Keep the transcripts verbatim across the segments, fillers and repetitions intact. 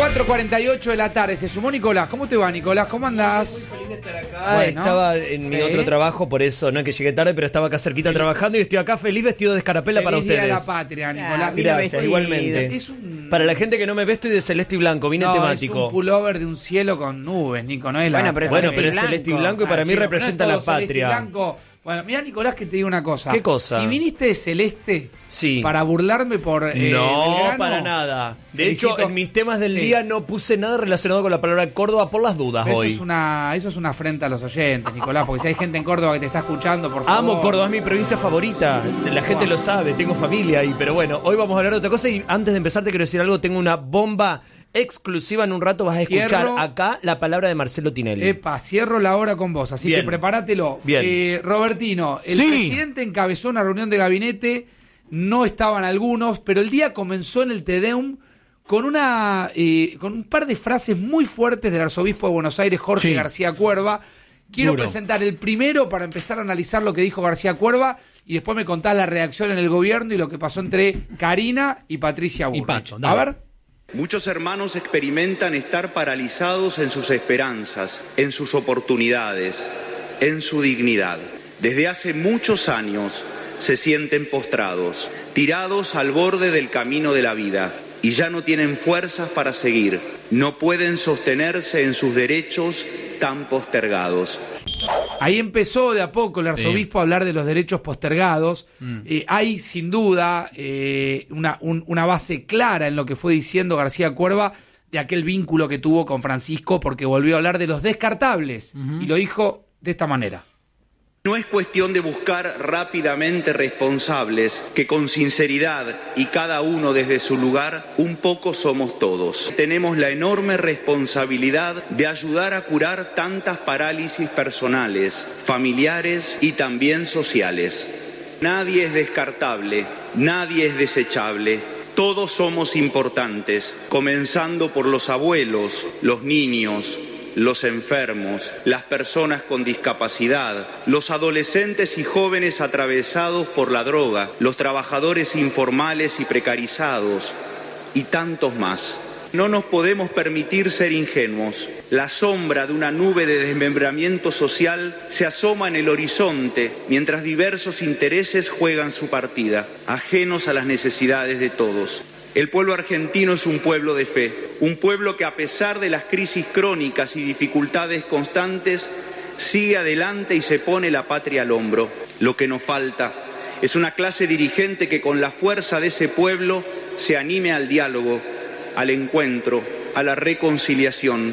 cuatro cuarenta y ocho de la tarde, se sumó Nicolás. ¿Cómo te va, Nicolás? ¿Cómo andás? Muy feliz de estar acá. Bueno, estaba en sí. mi otro trabajo, por eso no es que llegué tarde, pero estaba acá cerquita trabajando y estoy acá feliz vestido de escarapela para Feliz Día ustedes. de la patria, Nicolás. Gracias, igualmente. Es un... Para la gente que no me ve, estoy de celeste y blanco, vine no, temático. es un pullover de un cielo con nubes, Nico, no es la... Bueno, pero es Bueno, celeste pero y es blanco. celeste y blanco y para Ah, mí chico, representa no es la todo celeste y patria. blanco. Bueno, mira, Nicolás, que te digo una cosa. ¿Qué cosa? Si viniste de celeste Sí. para burlarme por eh, No, Belgrano, para nada. De felicito. hecho, en mis temas del Sí. día no puse nada relacionado con la palabra Córdoba por las dudas Eso hoy. es, una, eso es una afrenta a los oyentes, Nicolás, porque si hay gente en Córdoba que te está escuchando, por favor. Amo Córdoba, es mi provincia favorita. La gente lo sabe, tengo familia ahí. Pero bueno, hoy vamos a hablar de otra cosa y antes de empezar te quiero decir algo. Tengo una bomba exclusiva. En un rato vas a escuchar Cierro. acá la palabra de Marcelo Tinelli. Epa, cierro la hora con vos, así Bien. que prepárátelo. Bien. Eh, Robertino, el Sí. presidente encabezó una reunión de gabinete, no estaban algunos, pero el día comenzó en el Te Deum con una eh, con un par de frases muy fuertes del arzobispo de Buenos Aires, Jorge Sí. García Cuerva. Quiero Duro. presentar el primero para empezar a analizar lo que dijo García Cuerva y después me contás la reacción en el gobierno y lo que pasó entre Karina y Patricia Bullrich. Y Pato, a dale. ver. Muchos hermanos experimentan estar paralizados en sus esperanzas, en sus oportunidades, en su dignidad. Desde hace muchos años se sienten postrados, tirados al borde del camino de la vida y ya no tienen fuerzas para seguir. No pueden sostenerse en sus derechos tan postergados. Ahí empezó de a poco el arzobispo a hablar de los derechos postergados. Mm. Eh, hay, sin duda, eh, una, un- una base clara en lo que fue diciendo García Cuerva de aquel vínculo que tuvo con Francisco, porque volvió a hablar de los descartables. Y lo dijo de esta manera. No es cuestión de buscar rápidamente responsables, que con sinceridad y cada uno desde su lugar, un poco somos todos. Tenemos la enorme responsabilidad de ayudar a curar tantas parálisis personales, familiares y también sociales. Nadie es descartable, nadie es desechable. Todos somos importantes, comenzando por los abuelos, los niños, los enfermos, las personas con discapacidad, los adolescentes y jóvenes atravesados por la droga, los trabajadores informales y precarizados, y tantos más. No nos podemos permitir ser ingenuos. La sombra de una nube de desmembramiento social se asoma en el horizonte mientras diversos intereses juegan su partida, ajenos a las necesidades de todos. El pueblo argentino es un pueblo de fe, un pueblo que a pesar de las crisis crónicas y dificultades constantes, sigue adelante y se pone la patria al hombro. Lo que nos falta es una clase dirigente que con la fuerza de ese pueblo se anime al diálogo, al encuentro, a la reconciliación,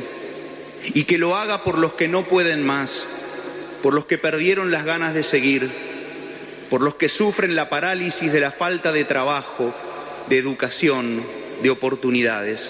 y que lo haga por los que no pueden más, por los que perdieron las ganas de seguir, por los que sufren la parálisis de la falta de trabajo, de educación, de oportunidades.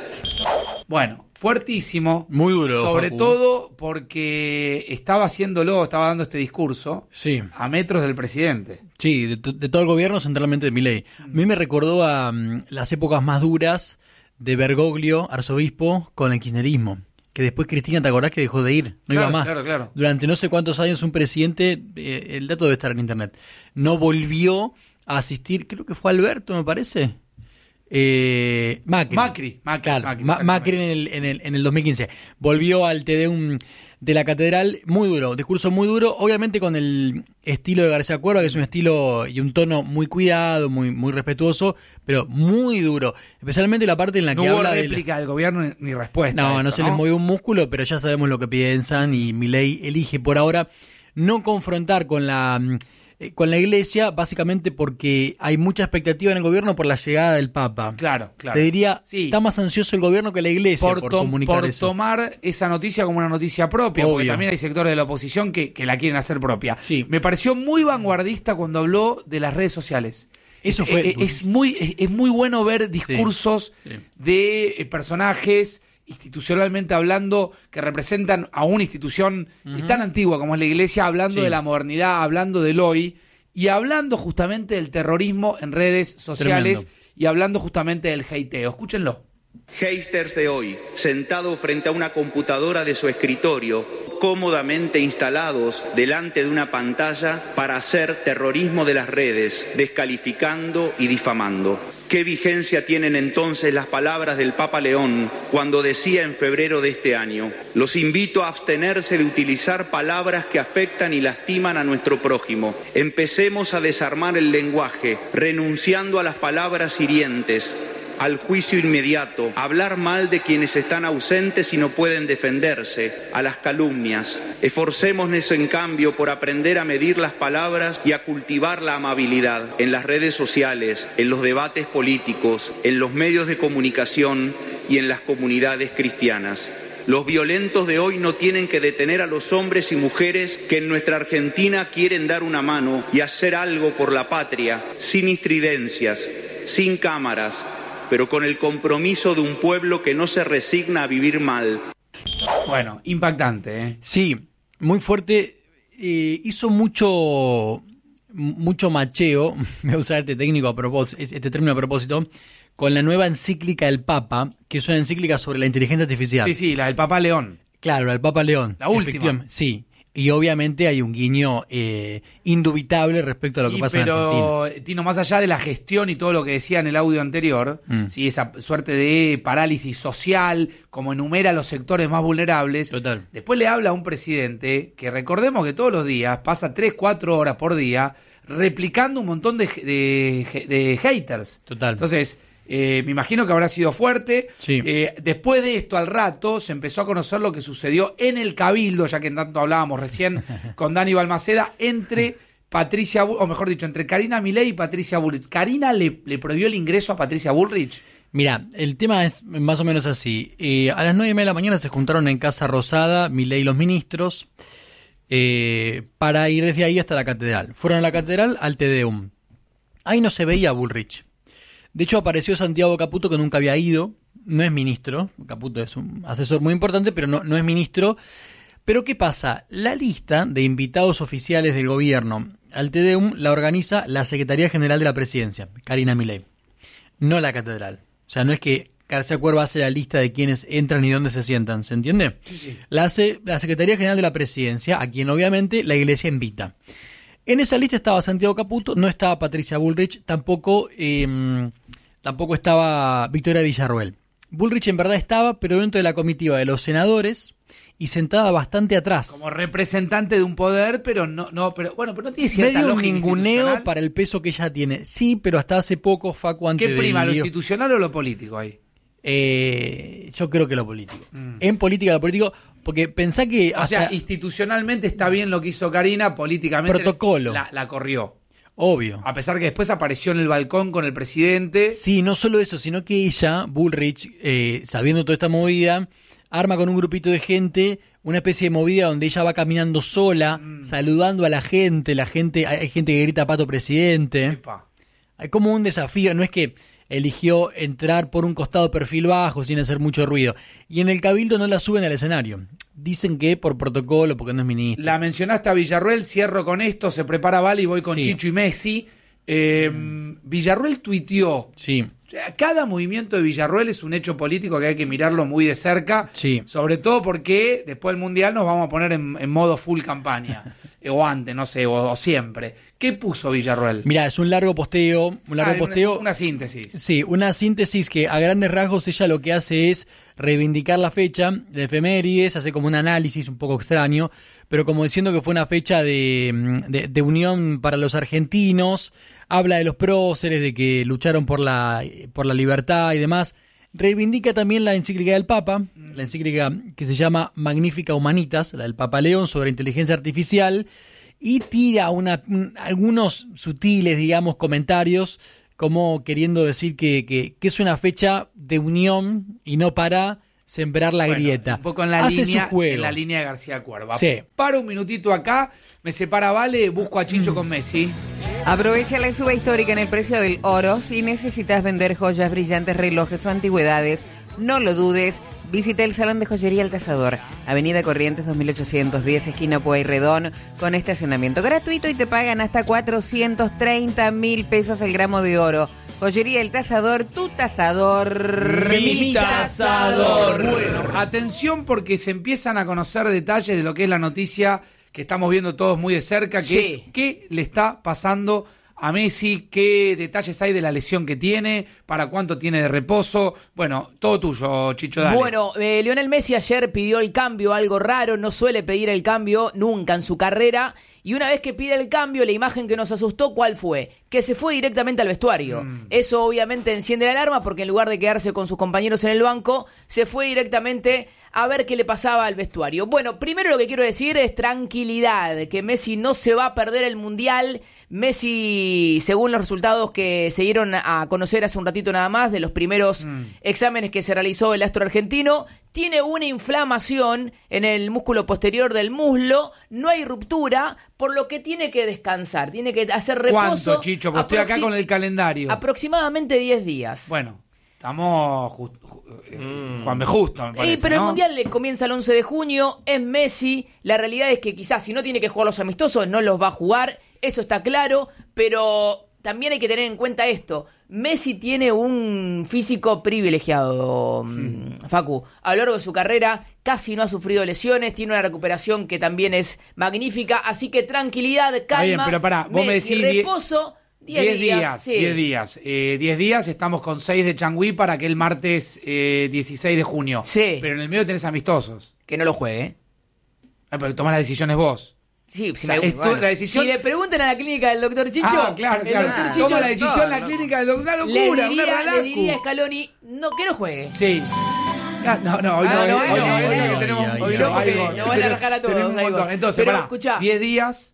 Bueno, fuertísimo. Muy duro, Sobre Facu. todo porque estaba haciéndolo, estaba dando este discurso Sí, a metros del presidente. sí, de, to- de todo el gobierno, centralmente de Milei. A mí me recordó a mm, las épocas más duras de Bergoglio, arzobispo, con el kirchnerismo. Que después Cristina, ¿te acordás que dejó de ir? No Claro, iba más. claro, claro. Durante no sé cuántos años un presidente, eh, el dato debe estar en internet, no volvió a asistir, creo que fue Alberto, me parece. Eh, Macri. Macri, Macri, Claro, Macri, Ma- exactamente. Macri en el, en, el, en el dos mil quince. Volvió al Te Deum de la Catedral, muy duro, discurso muy duro, obviamente con el estilo de García Cuerva, que es un estilo y un tono muy cuidado, muy, muy respetuoso, pero muy duro. Especialmente la parte en la No que hubo habla de... réplica del gobierno ni, ni respuesta. No, a no esto, se les movió un músculo, pero ya sabemos lo que piensan y Milei elige por ahora no confrontar con la mm, eh, con la Iglesia, básicamente porque hay mucha expectativa en el gobierno por la llegada del Papa. Claro, claro. Te diría, Sí. está más ansioso el gobierno que la Iglesia por, por, tom- comunicar por eso. tomar esa noticia como una noticia propia, porque Obvio. también hay sectores de la oposición que, que la quieren hacer propia. Sí. Me pareció muy vanguardista cuando habló de las redes sociales. Eso Es- fue- es, es muy es, es muy bueno ver discursos sí. de eh, personajes institucionalmente hablando que representan a una institución tan antigua como es la Iglesia, hablando Sí. de la modernidad, hablando del hoy y hablando justamente del terrorismo en redes sociales. Tremendo. Y hablando justamente del hateo. Escúchenlo. Haters de hoy, sentado frente a una computadora de su escritorio, cómodamente instalados delante de una pantalla para hacer terrorismo de las redes, descalificando y difamando. ¿Qué vigencia tienen entonces las palabras del Papa León cuando decía en febrero de este año: los invito a abstenerse de utilizar palabras que afectan y lastiman a nuestro prójimo? Empecemos a desarmar el lenguaje, renunciando a las palabras hirientes, al juicio inmediato, a hablar mal de quienes están ausentes y no pueden defenderse, a las calumnias. Esforcémonos en cambio por aprender a medir las palabras y a cultivar la amabilidad en las redes sociales, en los debates políticos, en los medios de comunicación y en las comunidades cristianas. Los violentos de hoy no tienen que detener a los hombres y mujeres que en nuestra Argentina quieren dar una mano y hacer algo por la patria, sin estridencias, sin cámaras, pero con el compromiso de un pueblo que no se resigna a vivir mal. Bueno, impactante, ¿eh? Sí, muy fuerte. Eh, hizo mucho mucho macheo, me voy a usar este técnico a propósito, este término a propósito, con la nueva encíclica del Papa, que es una encíclica sobre la inteligencia artificial. Sí, sí, la del Papa León. Claro, la del Papa León. La última. Sí. Y obviamente hay un guiño eh, indubitable respecto a lo que y pasa pero, en Argentina. Tino, más allá de la gestión y todo lo que decía en el audio anterior, mm. sí, esa suerte de parálisis social, como enumera los sectores más vulnerables, Total. Después le habla a un presidente que recordemos que todos los días pasa tres, cuatro horas por día replicando un montón de, de, de haters. Total. Entonces, Eh, me imagino que habrá sido fuerte. Sí. Eh, después de esto, al rato, se empezó a conocer lo que sucedió en el Cabildo, ya que en tanto hablábamos recién con Dani Balmaceda, entre Patricia, o mejor dicho, entre Karina Milei y Patricia Bullrich. ¿Karina le, le prohibió el ingreso a Patricia Bullrich? Mira, el tema es más o menos así. Eh, a las nueve y media de la mañana se juntaron en Casa Rosada Milei y los ministros eh, para ir desde ahí hasta la catedral. Fueron a la catedral al Te Deum. Ahí no se veía a Bullrich. De hecho, apareció Santiago Caputo, que nunca había ido. No es ministro. Caputo es un asesor muy importante, pero no, no es ministro. Pero ¿qué pasa? La lista de invitados oficiales del gobierno al Te Deum la organiza la Secretaría General de la Presidencia, Karina Milei, no la catedral. O sea, no es que García Cuerva hace la lista de quienes entran y dónde se sientan, ¿se entiende? Sí, sí. La hace la Secretaría General de la Presidencia, a quien obviamente la Iglesia invita. En esa lista estaba Santiago Caputo, no estaba Patricia Bullrich, tampoco, eh, tampoco estaba Victoria Villarroel. Bullrich en verdad estaba, pero dentro de la comitiva de los senadores y sentada bastante atrás. Como representante de un poder, pero no, no, pero bueno, pero no tiene cierta medio lógica ninguneo institucional. para el peso que ella tiene. Sí, pero hasta hace poco, Facu, antes ¿Qué prima, del lo lío- institucional o lo político ahí? Eh, yo creo que lo político. Mm. En política lo político, porque pensá que O hasta sea, institucionalmente está bien lo que hizo Karina, políticamente Protocolo. La, la corrió. obvio. A pesar que después apareció en el balcón con el presidente. Sí, no solo eso, sino que ella, Bullrich, eh, sabiendo toda esta movida, arma con un grupito de gente una especie de movida donde ella va caminando sola, Mm. saludando a la gente, la gente, hay hay gente que grita "Pato presidente". Epa. Hay como un desafío, no es que eligió entrar por un costado perfil bajo sin hacer mucho ruido. Y en el Cabildo no la suben al escenario. Dicen que por protocolo, porque no es ministro. La mencionaste a Villarruel, cierro con esto, se prepara Vale y voy con Sí. Chicho y Messi. Eh, Villarruel tuiteó. Sí, O sea, cada movimiento de Villarruel es un hecho político que hay que mirarlo muy de cerca, sí. sobre todo porque después del Mundial nos vamos a poner en, en modo full campaña, eh, o antes, no sé, o, o siempre. ¿Qué puso Villarruel? Mira, es un largo posteo, un largo Ah, posteo. Una, una síntesis. Sí, una síntesis que a grandes rasgos ella lo que hace es reivindicar la fecha de efemérides, hace como un análisis un poco extraño, pero como diciendo que fue una fecha de, de, de unión para los argentinos, habla de los próceres, de que lucharon por la, por la libertad y demás. Reivindica también la encíclica del Papa, la encíclica que se llama Magnifica Humanitas, la del Papa León sobre inteligencia artificial, y tira una, un- algunos sutiles, digamos, comentarios, como queriendo decir que, que, que es una fecha de unión y no para sembrar la Bueno, grieta. un poco en la, Hace línea, su juego. en la línea de García Cuerva. Sí. Paro un minutito acá, me separa Vale, busco a Chicho con Messi. Aprovecha la suba histórica en el precio del oro. Si necesitas vender joyas, brillantes, relojes o antigüedades, No lo dudes. Visita el Salón de Joyería El Tasador, Avenida Corrientes dos mil ochocientos diez, esquina Pueyrredón, con estacionamiento gratuito y te pagan hasta cuatrocientos treinta mil pesos el gramo de oro. Joyería El Tasador, tu tasador. Mi, mi tasador. Bueno, atención porque se empiezan a conocer detalles de lo que es la noticia que estamos viendo todos muy de cerca, que Sí. es qué le está pasando a Messi, qué detalles hay de la lesión que tiene, para cuánto tiene de reposo. Bueno, todo tuyo, Chicho, dale. Bueno, eh, Lionel Messi ayer pidió el cambio, algo raro, no suele pedir el cambio nunca en su carrera. Y una vez que pide el cambio, la imagen que nos asustó, ¿cuál fue? Que se fue directamente al vestuario. Mm. Eso obviamente enciende la alarma porque en lugar de quedarse con sus compañeros en el banco, se fue directamente a ver qué le pasaba al vestuario. Bueno, primero lo que quiero decir es tranquilidad, que Messi no se va a perder el Mundial. Messi, según los resultados que se dieron a conocer hace un ratito nada más, de los primeros mm. exámenes que se realizó el astro argentino, tiene una inflamación en el músculo posterior del muslo, no hay ruptura, por lo que tiene que descansar, tiene que hacer reposo. ¿Cuánto, Chicho? Pues estoy acá con el calendario. Aproximadamente diez días. Bueno, estamos just, just, eh, mm. Juan B. Justo, me parece, eh, pero ¿no? el Mundial le comienza el once de junio, es Messi, la realidad es que quizás si no tiene que jugar los amistosos, no los va a jugar, eso está claro, pero también hay que tener en cuenta esto. Messi tiene un físico privilegiado, sí. Facu. A lo largo de su carrera casi no ha sufrido lesiones, tiene una recuperación que también es magnífica, así que tranquilidad, calma. Bien, pero pará, vos Messi, me decís reposo, diez días. diez sí. días. Eh, diez días, estamos con seis de Changuí para que el martes eh, dieciséis de junio. Sí. Pero en el medio tenés amistosos. Que no lo juegue, ¿eh? Ah, pero tomás las decisiones vos. Sí, si, o sea, me, esto, bueno, la decisión... si le preguntan a la clínica del doctor Chicho, ah, claro, el claro. doctor Chicho Toma la decisión en la no, clínica del doctor. Una le locura, diría, una le diría a Scaloni no, que no juegue. Sí. Ah, no, no, hoy no, Ah, hoy no, no, hoy hoy no, no, hoy hoy no, no, que tenemos, ay, hoy ay, no, ay, ahí porque va. nos van a rajar a todos, Tenemos un ahí va. montón. Entonces, Pero, pará, escuchá. diez días,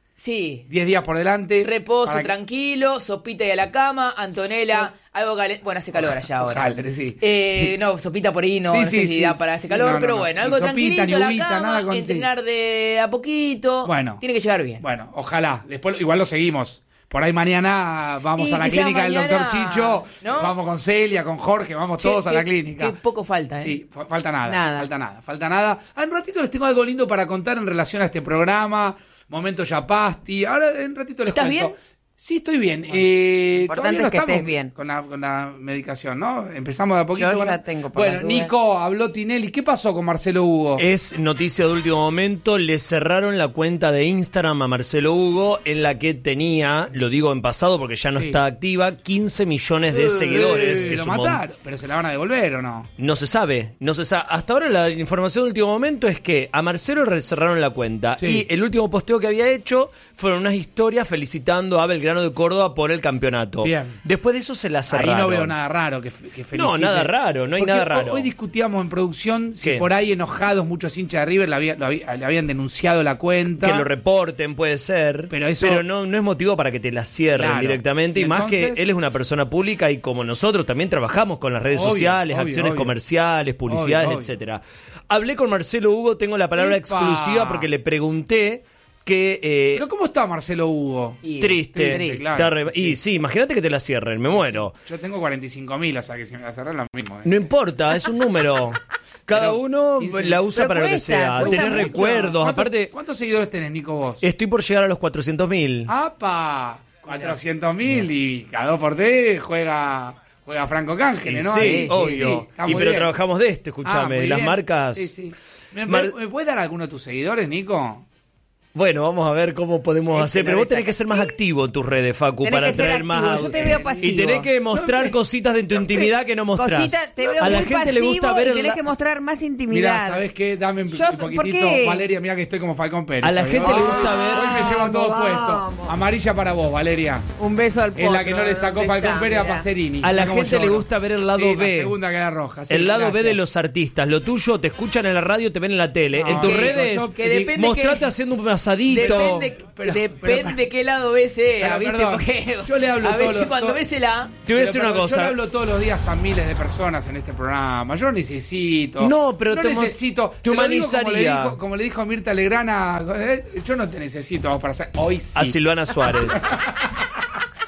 Sí. diez días por delante. Reposo, para que- tranquilo, sopita y a la cama, Antonella, algo calentito. Bueno, hace calor allá ahora. Ojalá, sí. Eh, no, sopita por ahí no, Sí, no sí, sé si sí, da sí, para ese sí, calor, no, no, pero no. bueno, Ni algo sopita, tranquilito, ni a la uvita, cama, nada con- entrenar de a poquito. Bueno. Tiene que llegar bien. Bueno, ojalá. Después igual lo seguimos. Por ahí mañana vamos Y a la quizá clínica mañana, del doctor Chicho. ¿no? Vamos con Celia, con Jorge, vamos Che, todos a qué- la clínica. Qué poco falta, ¿eh? Sí, fa- falta nada, Nada. falta nada, falta nada. Ah, en un ratito les tengo algo lindo para contar en relación a este programa. Momento Yapasti. Ahora en un ratito les ¿Estás cuento. bien? Sí, estoy bien. Eh, importante todavía no es que estamos estés bien. Con la, con la medicación, ¿no? Empezamos de a poquito. Yo con ya la- tengo por Bueno, las dudas. Nico, habló Tinelli. ¿Qué pasó con Marcelo Hugo? Es noticia de último momento, le cerraron la cuenta de Instagram a Marcelo Hugo en la que tenía, lo digo en pasado porque ya no Sí. está activa, quince millones de Eh, seguidores. Que lo es un mon- mataron, pero se la van a devolver o no. No se sabe, no se sabe. Hasta ahora la información de último momento es que a Marcelo le cerraron la cuenta Sí. y el último posteo que había hecho fueron unas historias felicitando a Belgrano de Córdoba por el campeonato. Bien. Después de eso se la cerraron. Ahí no veo nada raro que, fe- que felicite. No, nada raro, no hay Porque nada ho- raro. Hoy discutíamos en producción si ¿Qué? por ahí enojados muchos hinchas de River le, había- lo había- le habían denunciado la cuenta. Que lo reporten, puede ser. Pero eso- no, no es motivo para que te la cierren Claro. directamente. Y, Y más entonces- que él es una persona pública y como nosotros también trabajamos con las redes Obvio, sociales, obvio, acciones obvio. comerciales, publicidades, Obvio, obvio. etcétera. Hablé con Marcelo Hugo, tengo la palabra ¡Epa! exclusiva porque le pregunté que... eh, Pero ¿cómo está Marcelo Hugo? Y- triste. triste, claro, Está re- sí. Y sí, imagínate que te la cierren, me muero. Yo tengo cuarenta y cinco mil, o sea que si me la cerran lo mismo. ¿eh? No importa, es un número. Cada Pero, uno quince la usa Pero para lo que cuesta, sea. cuesta Tenés mucho. recuerdos, ¿Cuántos- aparte... ¿Cuántos seguidores tenés, Nico, vos? Estoy por llegar a los cuatrocientos mil. ¡Apa! cuatrocientos mil y cada dos por tres juega, juega Franco Cángeles, ¿no? Sí, Ahí, obvio. está y muy pero bien. trabajamos de esto, Ah, escúchame. muy las bien. marcas. Sí, sí. ¿Me, Mar- ¿Me puedes dar alguno de tus seguidores, Nico? Bueno, vamos a ver cómo podemos Es hacer. que Pero no vos le tenés que sacas- ser más activo en tus redes, Facu, Tenés para que ser traer más. activo, yo te veo y pasivo. tenés que mostrar cositas de tu intimidad que no mostrás. Cosita, te veo a la muy gente le gusta pasivo ver y el tenés la- que mostrar más Mirá, intimidad. ¿sabés qué? Dame un, Yo- un ¿por poquitito. qué? Valeria, mira que estoy como Falcón Pérez. A la ¿sabés? gente le gusta Ah, ver- Hoy me llevan todo Vamos, puesto. vamos. Amarilla para vos, Valeria. Un beso al Es la que no potro, le sacó ¿dónde Falcón está? Pérez a Mirá. Pacerini. A la Mirá cómo gente le lloro. gusta ver el lado Sí, B. La segunda que era roja. sí, el lado B de gracias. los artistas. Lo tuyo, te escuchan en la radio, te ven en la tele. No, en tus Nico, redes, yo- Que depende mostrate que- haciendo un asadito. Depende, Pero- depende pero- de qué lado B sea, Pero, ¿viste? perdón, Porque yo le hablo a todos veces los- cuando todo- ves el A, Te voy a decir Pero, una perdón, Yo le cosa. hablo todos los días a miles de personas en este programa. Yo necesito. No, pero no te mo- necesito. te lo digo como le humanizaría. dijo, como le dijo Mirta Legrana. eh, yo no te necesito a vos para hacer. Hoy sí. A Silvana Suárez.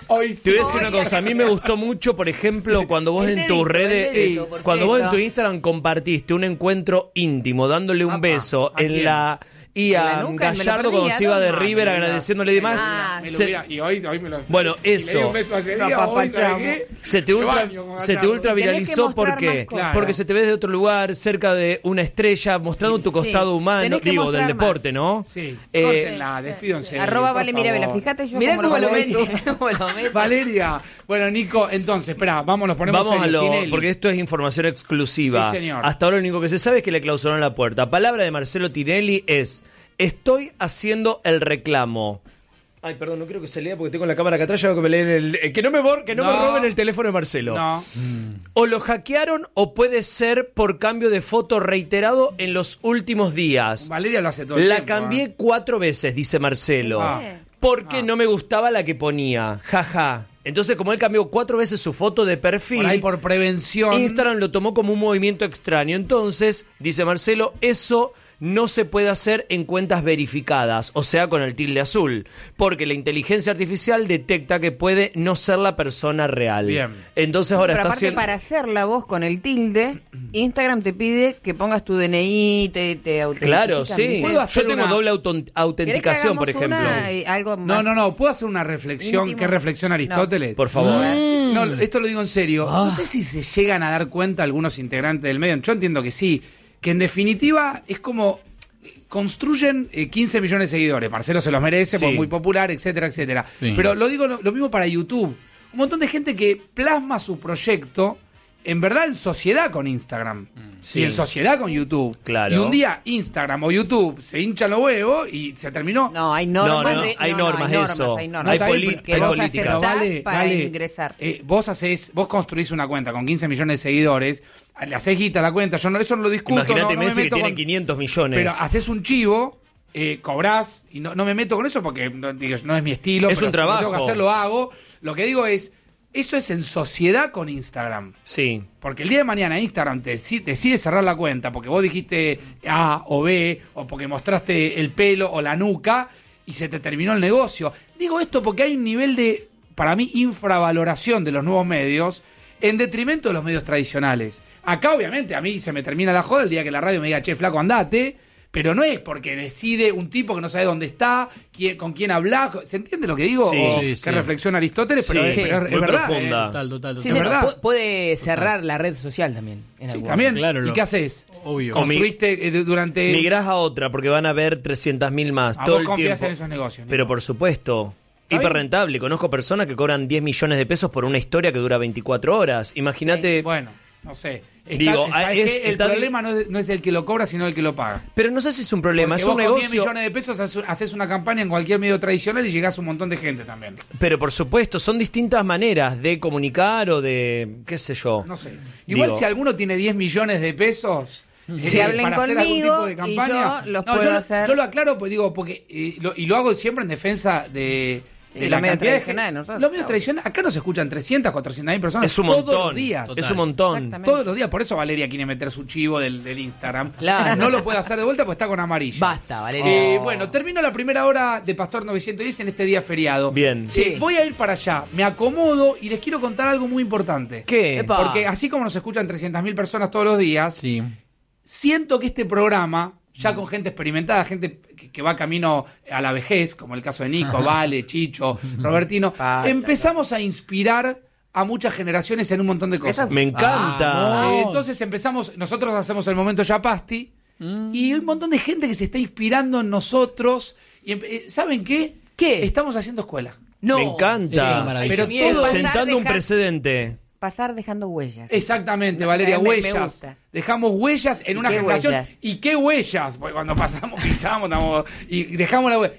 Hoy Te voy a sí. decir una cosa, a mí me gustó mucho, por ejemplo, cuando vos Es en dedito, tus es redes, dedito, sí, porque cuando vos en eso. tu Instagram compartiste un encuentro íntimo, dándole un Apa, beso ¿a en quién? la... Y En a la nuca, me lo Gallardo perdí, cuando ¿a se iba de dónde? River Ah, me lo agradeciéndole y demás. Ah, Me lo se- hubiera- y hoy, hoy me lo Bueno, y le di eso. un beso a ese Lo día, hoy, ¿sabes apapachamos. qué? Se te Me ultra, baño con se te Gallardo. ultra Tenés que viralizó mostrar porque, más cosas. porque se te ves de otro lugar, cerca de una estrella, mostrando tu costado Sí. humano, Tenés que digo, del mostrar deporte, ¿no? Sí, Eh, córtenla, despídense. Arroba por Vale favor. Mirabela, fíjate yo Mirá cómo cómo lo ves. mete. cómo lo mete. Valeria. Bueno, Nico, entonces, espera, vamos, nos ponemos Vamos a serios. lo, Tinelli. porque esto es información exclusiva. Sí, señor. Hasta ahora lo único que se sabe es que le clausuraron la puerta. Palabra de Marcelo Tinelli es: estoy haciendo el reclamo. Ay, perdón, no quiero que se lea porque tengo la cámara acá atrás. Ya veo que me leen el, eh, que no me bor, que no, me No. roben el teléfono de Marcelo. No. O lo hackearon o puede ser por cambio de foto reiterado en los últimos días. Valeria lo hace todo el La tiempo. cambié ¿eh? cuatro veces, dice Marcelo. Ah. Porque Ah. no me gustaba la que ponía. Jaja. Entonces, como él cambió cuatro veces su foto de perfil, Por ahí por prevención. Instagram lo tomó como un movimiento extraño. Entonces, dice Marcelo, eso no se puede hacer en cuentas verificadas, o sea, con el tilde azul, porque la inteligencia artificial detecta que puede no ser la persona real. Bien. Entonces ahora Pero está aparte, haciendo... para hacer la voz con el tilde, Instagram te pide que pongas tu D N I, te, te autentifican. Claro, sí. ¿Puedo hacer Yo tengo una- doble auton- ¿Querés que autenticación, por hagamos ejemplo. una, eh, algo más? No, no, no. ¿Puedo hacer una reflexión? íntimo? ¿Qué reflexión Aristóteles? Por favor. No, esto lo digo en serio. Ah. No sé si se llegan a dar cuenta algunos integrantes del medio. Yo entiendo que sí. Que en definitiva es como construyen eh, quince millones de seguidores. Marcelo se los merece, Sí. por muy popular, etcétera, etcétera. Sí. Pero lo digo lo, lo mismo para YouTube. Un montón de gente que plasma su proyecto en verdad en sociedad con Instagram. Sí. Y en sociedad con YouTube. Claro. Y un día Instagram o YouTube se hinchan los huevos y se terminó. No, hay normas. No, no, de- hay no, no, normas, eso. Hay normas. No, hay está bien, poli- pero- que hay vos políticas. Pero aceptás vale, para vale, ingresar. eh, vos hacés, vos construís una cuenta con quince millones de seguidores, le hacés guita a la cuenta, yo no, eso no lo discuto. Imagínate no, no me Messi que meto tiene con- quinientos millones. Pero haces un chivo, eh, cobrás, y no, no me meto con eso porque no, digo, no es mi estilo. Es pero un si lo trabajo. tengo que hacer, lo hago. Lo que digo es, eso es en sociedad con Instagram. Sí. Porque el día de mañana Instagram te deci- decide cerrar la cuenta porque vos dijiste A o B, o porque mostraste el pelo o la nuca y se te terminó el negocio. Digo esto porque hay un nivel de, para mí, infravaloración de los nuevos medios en detrimento de los medios tradicionales. Acá, obviamente, a mí se me termina la joda el día que la radio me diga, che, flaco, andate. Pero no es porque decide un tipo que no sabe dónde está, quién, con quién habla. ¿Se entiende lo que digo? Sí, O sí, que sí. reflexiona Aristóteles, pero, Sí, es, pero es- muy es verdad. profunda. eh. Total, total, Sí, total. sí, ¿Es verdad? pu- puede cerrar la red social también. en Sí, algún también. Claro, ¿Y lo- qué haces? Obvio. Con mi- Construiste eh, de- durante... Migrás a otra porque van a haber trescientas mil más A todo vos el confías tiempo. en esos negocios. Nico. Pero por supuesto. Está Hiper bien. rentable. Conozco personas que cobran diez millones de pesos por una historia que dura veinticuatro horas. Imagínate. Bueno, no sé. Está- Digo, ¿sabés es- qué? el está- problema no es, no es el que lo cobra, sino el que lo paga. Pero no sé si es un problema. Porque es un vos con diez negocio. millones de pesos haces- haces una campaña en cualquier medio tradicional y llegás a un montón de gente también. Pero por supuesto, son distintas maneras de comunicar o de. qué sé yo. No sé. Igual Digo, si alguno tiene diez millones de pesos... Si eh, hablen para hacer algún conmigo tipo de y campaña, yo los No, puedo yo, lo- hacer. yo lo aclaro, pues digo, porque eh, lo- y lo hago siempre en defensa de, Sí, de los medios cantidad de tradicionales, gente- nosotros, Los medios claro. tradicionales, acá nos escuchan trescientas, cuatrocientas mil personas es un todos montón. los días. Es un montón. Exactamente. Todos los días, por eso Valeria quiere meter su chivo del, del Instagram. Claro. No lo puede hacer de vuelta porque está con amarilla. Basta, Valeria. Eh, bueno, termino la primera hora de Pastor novecientos diez en este día feriado. Bien. Eh, Sí. voy a ir para allá, me acomodo y les quiero contar algo muy importante. ¿Qué? Epa. Porque así como nos escuchan trescientas mil personas todos los días, Sí. siento que este programa, ya con gente experimentada, gente que, que va camino a la vejez, como el caso de Nico, Vale, Chicho, Robertino, Basta. empezamos a inspirar a muchas generaciones en un montón de cosas. Eso- Me encanta. Eh, entonces empezamos, nosotros hacemos el momento Yapasti y hay un montón de gente que se está inspirando en nosotros. Y empe- eh, ¿saben qué? ¿Qué? Estamos haciendo esquela. No. Me Es una encanta. maravilla. Pero miedo. todo Sentando un Dejar- precedente. Pasar dejando huellas. Exactamente, Me- Valeria, me- me huellas. gusta. Dejamos huellas en ¿Y una qué generación. huellas? ¿Y qué huellas? Porque cuando pasamos, pisamos estamos- y dejamos la huella.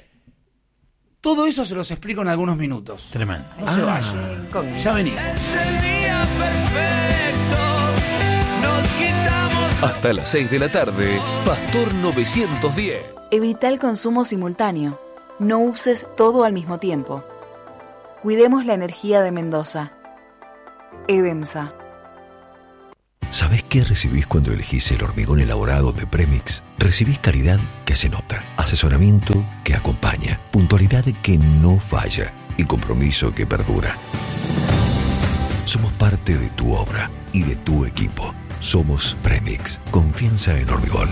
Todo eso se los explico en algunos minutos. Tremendo. No se vayan. Incógnito. Ya venimos. Hasta las seis de la tarde, Pastor novecientos diez. Evita el consumo simultáneo. No uses todo al mismo tiempo. Cuidemos la energía de Mendoza. EDEMSA. ¿Sabés qué recibís cuando elegís el hormigón elaborado de Premix? Recibís calidad que se nota, asesoramiento que acompaña, puntualidad que no falla y compromiso que perdura. Somos parte de tu obra y de tu equipo. Somos Premix. Confianza en hormigón.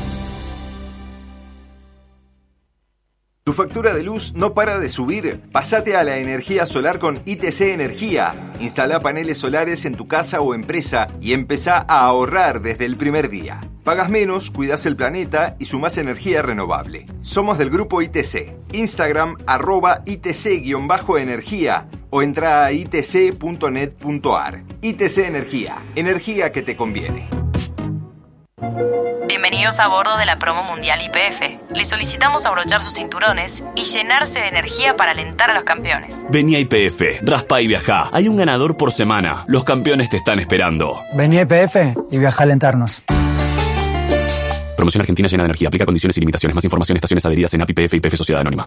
¿Tu factura de luz no para de subir? Pásate a la energía solar con I T C Energía. Instala paneles solares en tu casa o empresa y empezá a ahorrar desde el primer día. Pagas menos, cuidas el planeta y sumás energía renovable. Somos del grupo I T C. Instagram arroba I T C-energía o entra a i t c punto net punto a r. I T C Energía. Energía que te conviene. Bienvenidos a bordo de la promo mundial Y P F. Les solicitamos abrochar sus cinturones y llenarse de energía para alentar a los campeones. Vení a Y P F, raspa y viajá. Hay un ganador por semana. Los campeones te están esperando. Vení a Y P F y viajá a alentarnos. Promoción Argentina llena de energía. Aplica condiciones y limitaciones. Más información en estaciones adheridas en A P I P F y Y P F Sociedad Anónima.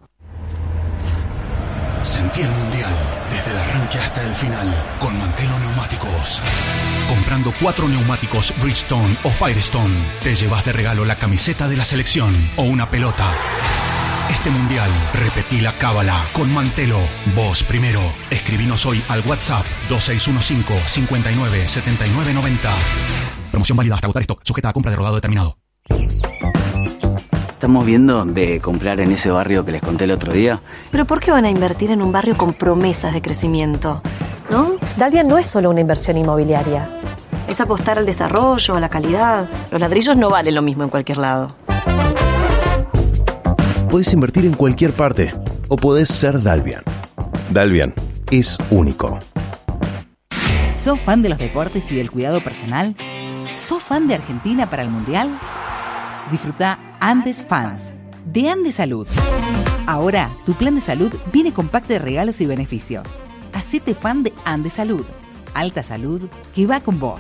Sentí el mundial desde el arranque hasta el final con Mantelo Neumáticos. Comprando cuatro neumáticos Bridgestone o Firestone, te llevas de regalo la camiseta de la selección o una pelota. Este mundial, repetí la cábala con Mantelo. Vos primero. Escribinos hoy al WhatsApp dos seis uno cinco, cinco nueve, siete nueve nueve cero. Promoción válida hasta agotar stock, sujeta a compra de rodado determinado. Estamos viendo de comprar en ese barrio que les conté el otro día. ¿Pero por qué van a invertir en un barrio con promesas de crecimiento? ¿No? Dalvia no es solo una inversión inmobiliaria. Es apostar al desarrollo, a la calidad. Los ladrillos no valen lo mismo en cualquier lado. Puedes invertir en cualquier parte o podés ser Dalvian. Dalvian es único. ¿Sos fan de los deportes y del cuidado personal? ¿Sos fan de Argentina para el Mundial? Disfruta Andes Fans de Andes Salud. Ahora, tu plan de salud viene con pack de regalos y beneficios. Hacete fan de Andes Salud. Alta salud que va con vos.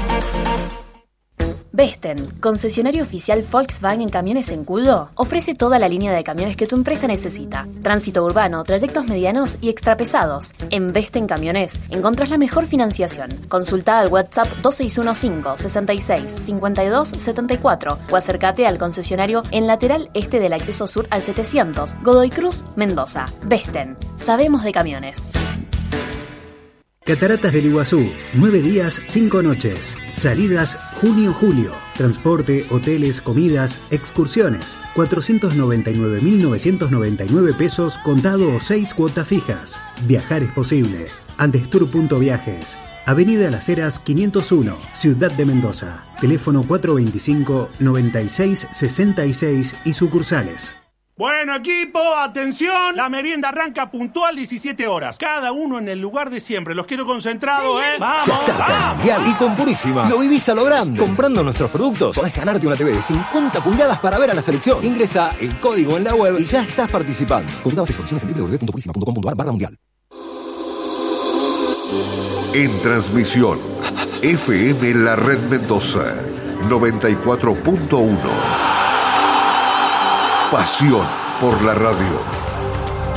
Vesten, concesionario oficial Volkswagen en camiones en Cudo, ofrece toda la línea de camiones que tu empresa necesita. Tránsito urbano, trayectos medianos y extrapesados. En Vesten Camiones encontrás la mejor financiación. Consulta al WhatsApp dos seis uno cinco, sesenta y seis, cincuenta y dos, setenta y cuatro o acércate al concesionario en lateral este del acceso sur al setecientos, Godoy Cruz, Mendoza. Vesten, sabemos de camiones. Cataratas del Iguazú, nueve días, cinco noches. Salidas junio-julio. Transporte, hoteles, comidas, excursiones. cuatrocientos noventa y nueve mil novecientos noventa y nueve pesos contado o seis cuotas fijas. Viajar es posible. Andestour punto viajes. Avenida Las Heras quinientos uno, Ciudad de Mendoza. Teléfono cuatro veinticinco, noventa y seis, sesenta y seis y sucursales. Bueno, equipo, atención. La merienda arranca puntual diecisiete horas. Cada uno en el lugar de siempre. Los quiero concentrados, ¿eh? ¡Vamos! Se acerca el Mundial y con Purísima lo vivís a lo grande. Comprando nuestros productos podés ganarte una T V de cincuenta pulgadas para ver a la selección. Ingresa el código en la web y ya estás participando. Consulta bases y condiciones en w w w punto purísima punto com punto a r barra mundial. En transmisión, F M La Red Mendoza, noventa y cuatro punto uno. Pasión por la radio.